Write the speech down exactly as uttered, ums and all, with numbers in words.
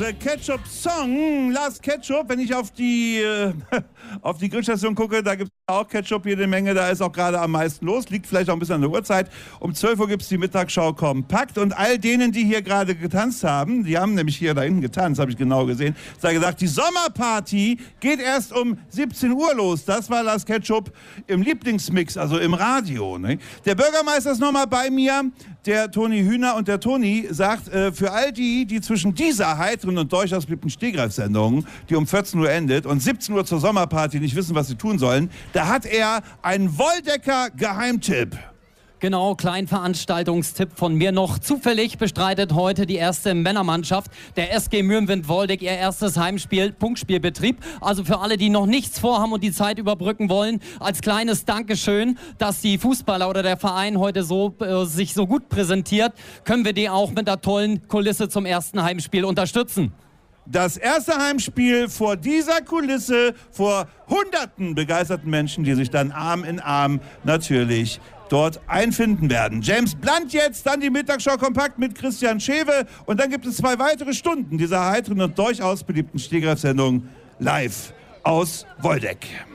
The Ketchup Song, Last Ketchup. Wenn ich auf die, äh, auf die Grillstation gucke, da gibt es auch Ketchup jede Menge. Da ist auch gerade am meisten los. Liegt vielleicht auch ein bisschen an der Uhrzeit. Um zwölf Uhr gibt es die Mittagsschau kompakt. Und all denen, die hier gerade getanzt haben, die haben nämlich hier da hinten getanzt, habe ich genau gesehen, sei gesagt, die Sommerparty geht erst um siebzehn Uhr los. Das war Last Ketchup im Lieblingsmix, also im Radio. Ne? Der Bürgermeister ist nochmal bei mir. Der Toni Hühner, und der Toni sagt, äh, für all die, die zwischen dieser heiteren und durchaus beliebten Stehgreifsendung, die um vierzehn Uhr endet, und siebzehn Uhr zur Sommerparty nicht wissen, was sie tun sollen, da hat er einen Woldecker-Geheimtipp. Genau, Kleinveranstaltungstipp von mir noch. Zufällig bestreitet heute die erste Männermannschaft der S G Mürnwind-Woldeck ihr erstes Heimspiel, Punktspielbetrieb. Also für alle, die noch nichts vorhaben und die Zeit überbrücken wollen, als kleines Dankeschön, dass die Fußballer oder der Verein heute so, äh, sich so gut präsentiert, können wir die auch mit der tollen Kulisse zum ersten Heimspiel unterstützen. Das erste Heimspiel vor dieser Kulisse, vor hunderten begeisterten Menschen, die sich dann Arm in Arm natürlich dort einfinden werden. James Blunt jetzt, dann die Mittagsschau kompakt mit Christian Schewe und dann gibt es zwei weitere Stunden dieser heiteren und durchaus beliebten Stehgreifsendung live aus Woldeck.